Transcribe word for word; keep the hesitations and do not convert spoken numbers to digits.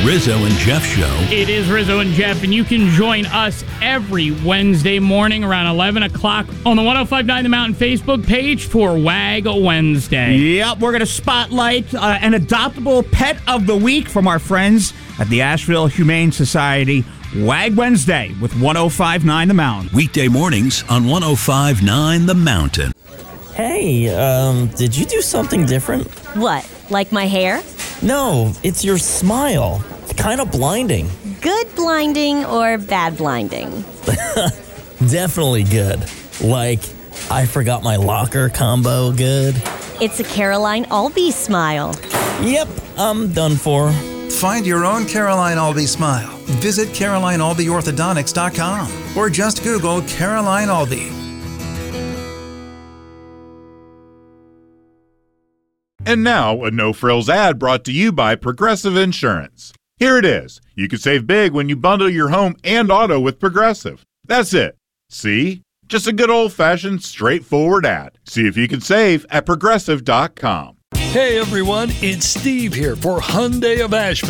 Rizzo and Jeff Show. It is Rizzo and Jeff, and you can join us every Wednesday morning around eleven o'clock on the ten fifty-nine The Mountain Facebook page for Wag Wednesday. Yep, we're going to spotlight uh, an adoptable pet of the week from our friends at the Asheville Humane Society. Wag Wednesday with ten fifty-nine The Mountain. Weekday mornings on ten fifty-nine The Mountain. Hey, um, did you do something different? What, like my hair? No, it's your smile. It's kind of blinding. Good blinding or bad blinding? Definitely good. Like, I forgot my locker combo good. It's a Caroline Albee smile. Yep, I'm done for. Find your own Caroline Albee smile. Visit Caroline Albee Orthodontics dot com or just Google Caroline Albee. And now, a no-frills ad brought to you by Progressive Insurance. Here it is. You can save big when you bundle your home and auto with Progressive. That's it. See? Just a good old-fashioned, straightforward ad. See if you can save at Progressive dot com. Hey everyone, it's Steve here for Hyundai of Asheville.